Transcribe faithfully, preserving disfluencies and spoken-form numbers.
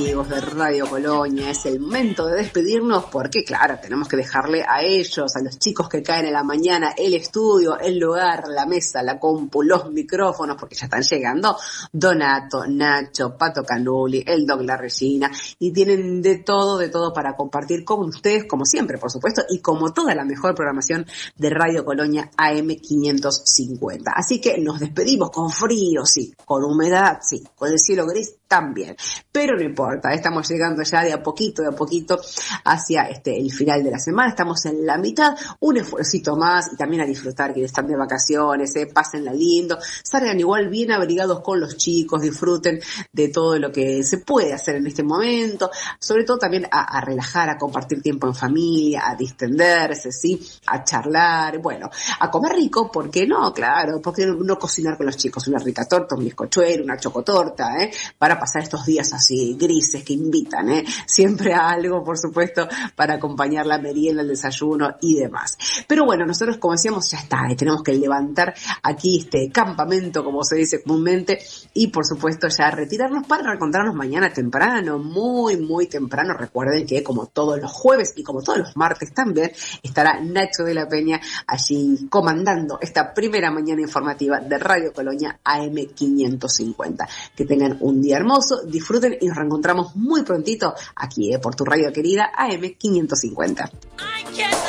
amigos de Radio Colonia, es el momento de despedirnos porque, claro, tenemos que dejarle a ellos, a los chicos que caen en la mañana, el estudio, el lugar, la mesa, la compu, los micrófonos, porque ya están llegando Donato, Nacho, Pato Canuli, el Doc La Regina, y tienen de todo, de todo para compartir con ustedes, como siempre, por supuesto, y como toda la mejor programación de Radio Colonia A M quinientos cincuenta. Así que nos despedimos con frío, sí, con humedad, sí, con el cielo gris también, pero no importa, estamos llegando ya de a poquito, de a poquito hacia este el final de la semana, estamos en la mitad, un esfuercito más y también a disfrutar quienes están de vacaciones, eh, pásenla lindo, salgan igual bien abrigados con los chicos, disfruten de todo lo que se puede hacer en este momento, sobre todo también a, a relajar, a compartir tiempo en familia, a distenderse, sí, a charlar, bueno, a comer rico, ¿por qué no? Claro, ¿por qué no cocinar con los chicos? Una rica torta, un bizcochuelo, una chocotorta, ¿eh? Para pasar estos días así grises que invitan, ¿eh? Siempre a algo, por supuesto, para acompañar la merienda, el desayuno y demás. Pero bueno, nosotros, como decíamos, ya está, ¿eh? Tenemos que levantar aquí este campamento, como se dice comúnmente, y por supuesto ya retirarnos para reencontrarnos mañana temprano, muy, muy temprano. Recuerden que como todos los jueves y como todos los martes también, estará Nacho de la Peña allí comandando esta primera mañana informativa de Radio Colonia A M quinientos cincuenta. Que tengan un día hermoso, disfruten y nos reencontramos muy prontito aquí, eh, por tu radio querida A M quinientos cincuenta.